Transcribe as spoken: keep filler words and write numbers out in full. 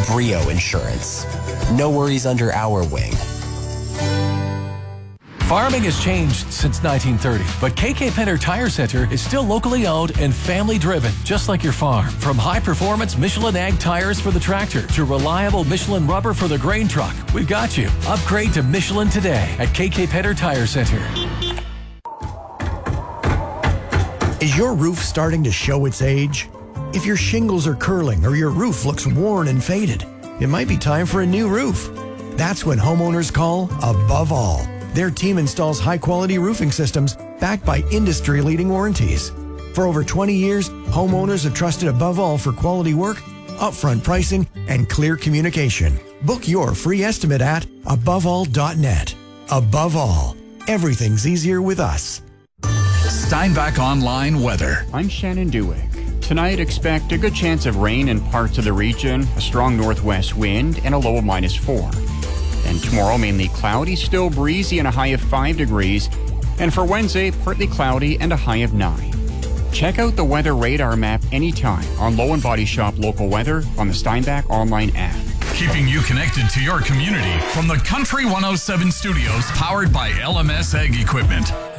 Brio Insurance. No worries under our wing. Farming has changed since nineteen thirty, but K K Penner Tire Center is still locally owned and family-driven, just like your farm. From high-performance Michelin Ag tires for the tractor to reliable Michelin rubber for the grain truck, we've got you. Upgrade to Michelin today at K K Penner Tire Center. Is your roof starting to show its age? If your shingles are curling or your roof looks worn and faded, it might be time for a new roof. That's when homeowners call Above All. Their team installs high-quality roofing systems backed by industry-leading warranties. For over twenty years, homeowners have trusted Above All for quality work, upfront pricing, and clear communication. Book your free estimate at above all dot net. Above All, everything's easier with us. Steinbach Online weather. I'm Shannon Dewick. Tonight, expect a good chance of rain in parts of the region, a strong northwest wind, and a low of minus four. And tomorrow, mainly cloudy, still breezy, and a high of five degrees. And for Wednesday, partly cloudy and a high of nine. Check out the weather radar map anytime on Low and Body Shop Local Weather on the Steinbach Online app. Keeping you connected to your community from the Country one oh seven studios, powered by L M S Ag Equipment.